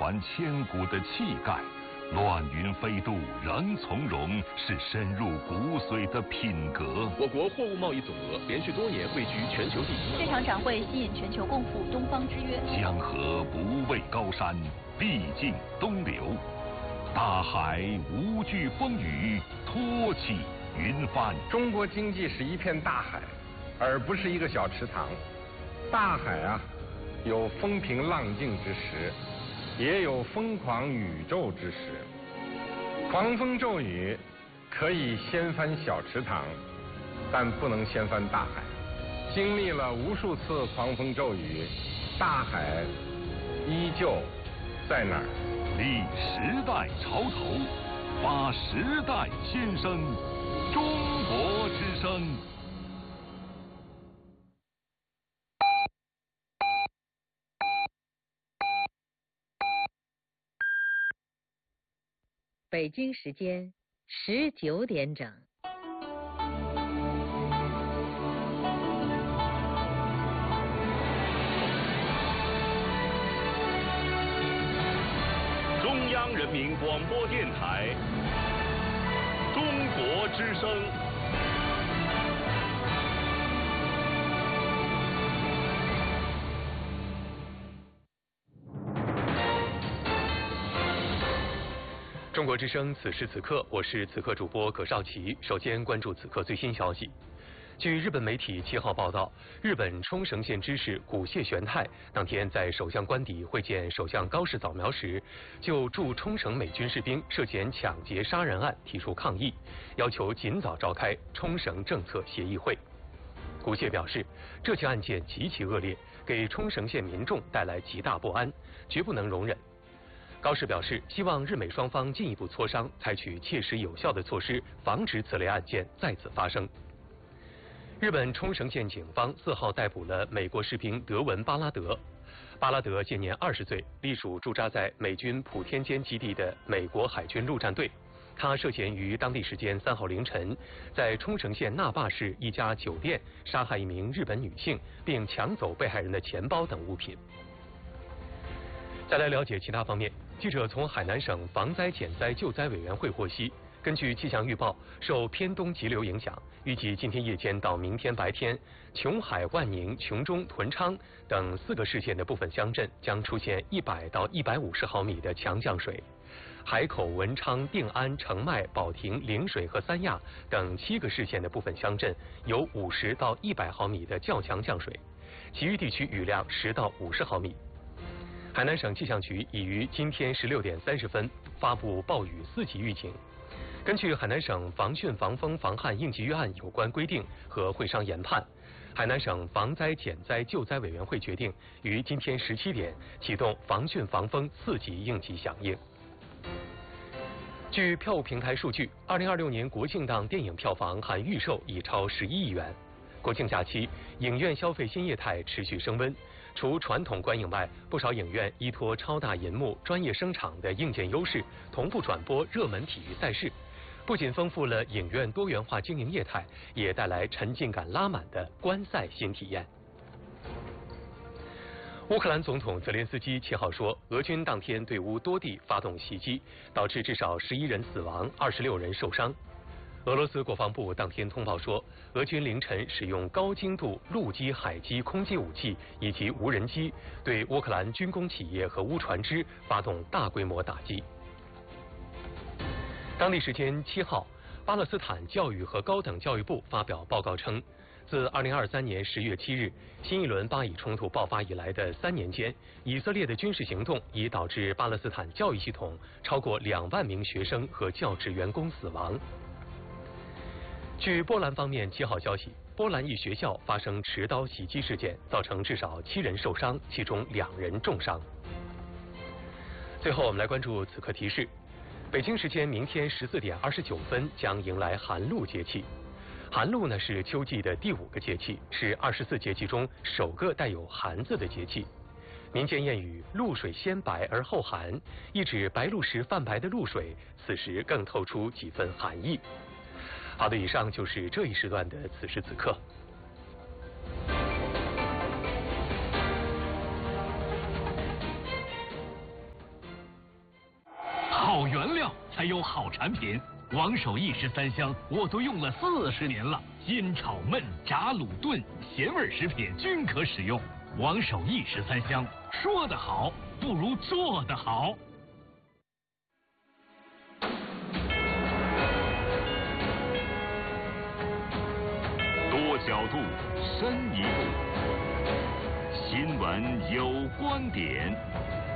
传千古的气概。乱云飞渡仍从容，是深入骨髓的品格。 我国货物贸易总额连续多年位居全球第一。 这场展会吸引全球共赴东方之约。 江河不畏高山，必尽东流。大海无惧风雨，托起云帆。 中国经济是一片大海，而不是一个小池塘。大海啊，有风平浪静之时，也有疯狂宇宙之时。狂风骤雨可以掀翻小池塘，但不能掀翻大海。经历了无数次狂风骤雨，大海依旧在那儿。 立时代潮头，发时代新声。中国之声。 北京时间19点整。 中央人民广播电台，中国之声。 中国之声，此时此刻，我是此刻主播葛少奇。首先关注此刻最新消息。据日本媒体7号报道，日本冲绳县知事古谢玄太当天在首相官邸会见首相高市早苗时，就驻冲绳美军士兵涉嫌抢劫杀人案提出抗议，要求尽早召开冲绳政策协议会。古谢表示，这起案件极其恶劣，给冲绳县民众带来极大不安，绝不能容忍。高市表示，希望日美双方进一步磋商，采取切实有效的措施，防止此类案件再次发生。日本冲绳县警方4号逮捕了美国士兵德文·巴拉德。巴拉德现年20岁，隶属驻扎在美军普天间基地的美国海军陆战队。他涉嫌于当地时间3号凌晨，在冲绳县那霸市一家酒店杀害一名日本女性，并抢走被害人的钱包等物品。再来了解其他方面，记者从海南省防灾减灾救灾委员会获悉，根据气象预报，受偏东急流影响，预计今天夜间到明天白天，琼海、万宁、琼中、屯昌等4个市县的部分乡镇将出现100到150毫米的强降水。海口、文昌、定安、澄迈、保亭、陵水和三亚等7个市县的部分乡镇有50到100毫米的较强降水，其余地区雨量10到50毫米。海南省气象局已于今天16点30分发布暴雨4级预警。根据海南省防汛防风防旱应急预案有关规定和会商研判，海南省防灾减灾救灾委员会决定于今天17点启动防汛防风4级应急响应。据票务平台数据，2026年国庆档电影票房含预售已超11亿元。国庆假期，影院消费新业态持续升温。除传统观影外，不少影院依托超大银幕、专业声场的硬件优势，同步转播热门体育赛事，不仅丰富了影院多元化经营业态，也带来沉浸感拉满的观赛新体验。乌克兰总统泽连斯基7号说，俄军当天对乌多地发动袭击，导致至少11人死亡，26人受伤。俄罗斯国防部当天通报说，俄军凌晨使用高精度陆基、海基、空基武器以及无人机，对乌克兰军工企业和乌船只发动大规模打击。当地时间7号，巴勒斯坦教育和高等教育部发表报告称，自2023年10月7日新一轮巴以冲突爆发以来的3年间，以色列的军事行动已导致巴勒斯坦教育系统超过2万名学生和教职员工死亡。据波兰方面7号消息，波兰一学校发生持刀袭击事件，造成至少7人受伤，其中2人重伤。最后我们来关注此刻提示，北京时间明天14点29分将迎来寒露节气。寒露呢是秋季的第5个节气，是24节气中首个带有寒字的节气。民间谚语“露水先白而后寒”，意指白露时泛白的露水，此时更透出几分寒意。好的，以上就是这一时段的此时此刻。 料才有好产品。王守义13香我都用了40年了，煎、炒、焖、炸、卤、炖，咸味食品均可使用。王守义13香，说得好不如做得好。 多角度，深一步。新闻有观点。